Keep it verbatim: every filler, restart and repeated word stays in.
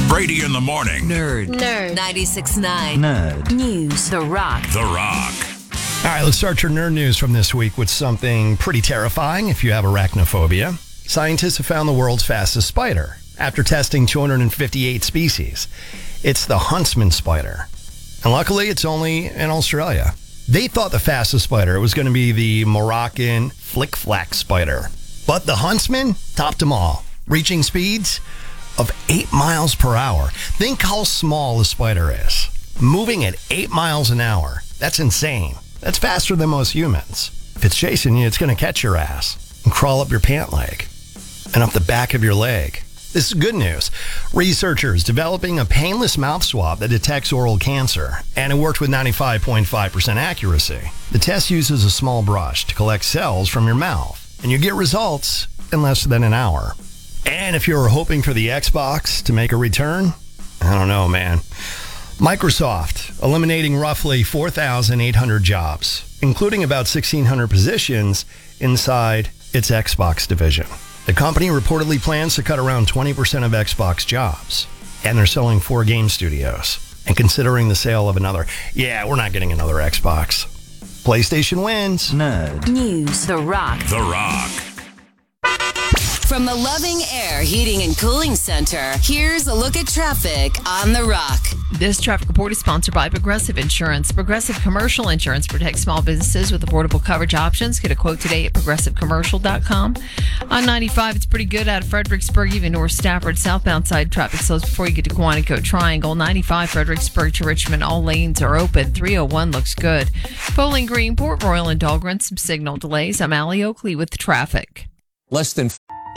Brady in the morning. Nerd. Nerd. ninety-six point nine. Nerd. News. The Rock. The Rock. All right, let's start your nerd news from this week with something pretty terrifying if you have arachnophobia. Scientists have found the world's fastest spider after testing two hundred fifty-eight species. It's the huntsman spider. And luckily, it's only in Australia. They thought the fastest spider was going to be the Moroccan flick-flack spider. But the huntsman topped them all, reaching speeds of eight miles per hour. Think how small a spider is. Moving at eight miles an hour. That's insane. That's faster than most humans. If it's chasing you, it's going to catch your ass and crawl up your pant leg and up the back of your leg. This is good news. Researchers developing a painless mouth swab that detects oral cancer, and it worked with ninety-five point five percent accuracy. The test uses a small brush to collect cells from your mouth, and you get results in less than an hour. And if you're hoping for the Xbox to make a return, I don't know, man. Microsoft eliminating roughly four thousand eight hundred jobs, including about sixteen hundred positions inside its Xbox division. The company reportedly plans to cut around twenty percent of Xbox jobs, and they're selling four game studios and considering the sale of another. Yeah, we're not getting another Xbox. PlayStation wins. Nerd. News. The Rock. The Rock. From the Loving Air Heating and Cooling Center, here's a look at traffic on The Rock. This traffic report is sponsored by Progressive Insurance. Progressive Commercial Insurance protects small businesses with affordable coverage options. Get a quote today at progressive commercial dot com. On ninety-five, it's pretty good out of Fredericksburg, even North Stafford. Southbound side traffic slows before you get to Quantico Triangle. ninety-five, Fredericksburg to Richmond, all lanes are open. three oh one looks good. Bowling Green, Port Royal, and Dahlgren, some signal delays. I'm Allie Oakley with traffic. Less than